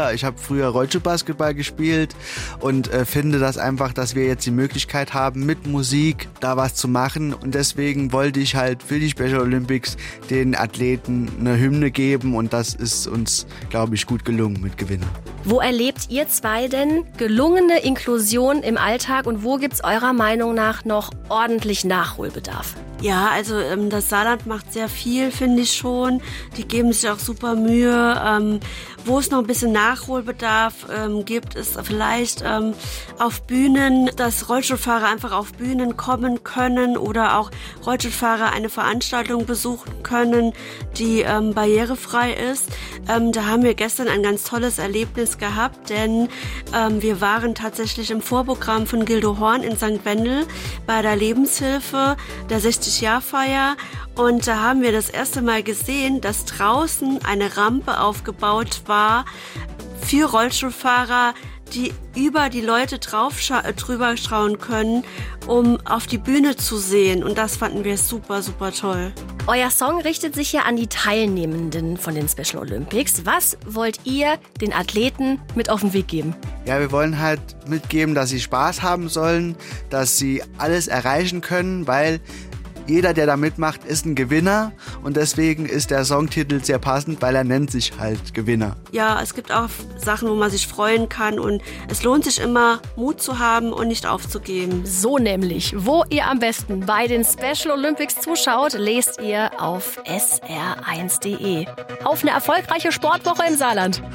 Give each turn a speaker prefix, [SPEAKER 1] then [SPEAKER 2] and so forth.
[SPEAKER 1] Ich habe früher Rollstuhlbasketball gespielt und finde das einfach, dass wir jetzt die Möglichkeit haben, mit Musik da was zu machen. Und deswegen wollte ich halt für die Special Olympics den Athleten eine Hymne geben und das ist uns, glaube ich, gut gelungen mit Gewinner.
[SPEAKER 2] Wo erlebt ihr zwei denn gelungene Inklusion im Alltag und wo gibt's eurer Meinung nach noch ordentlich Nachholbedarf?
[SPEAKER 3] Ja, also das Saarland macht sehr viel, finde ich schon. Die geben sich auch super Mühe. Wo es noch ein bisschen Nachholbedarf gibt, ist vielleicht auf Bühnen, dass Rollstuhlfahrer einfach auf Bühnen kommen können oder auch Rollstuhlfahrer eine Veranstaltung besuchen können, die barrierefrei ist. Da haben wir gestern ein ganz tolles Erlebnis gehabt, denn wir waren tatsächlich im Vorprogramm von Gildo Horn in St. Wendel bei der Lebenshilfe der 60-Jahr-Feier. Und da haben wir das erste Mal gesehen, dass draußen eine Rampe aufgebaut war für Rollstuhlfahrer, die über die Leute drüber schauen können, um auf die Bühne zu sehen. Und das fanden wir super, super toll.
[SPEAKER 2] Euer Song richtet sich ja an die Teilnehmenden von den Special Olympics. Was wollt ihr den Athleten mit auf den Weg geben?
[SPEAKER 1] Ja, wir wollen halt mitgeben, dass sie Spaß haben sollen, dass sie alles erreichen können, weil jeder, der da mitmacht, ist ein Gewinner und deswegen ist der Songtitel sehr passend, weil er nennt sich halt Gewinner.
[SPEAKER 3] Ja, es gibt auch Sachen, wo man sich freuen kann und es lohnt sich immer, Mut zu haben und nicht aufzugeben.
[SPEAKER 2] So nämlich. Wo ihr am besten bei den Special Olympics zuschaut, lest ihr auf sr1.de. Auf eine erfolgreiche Sportwoche im Saarland.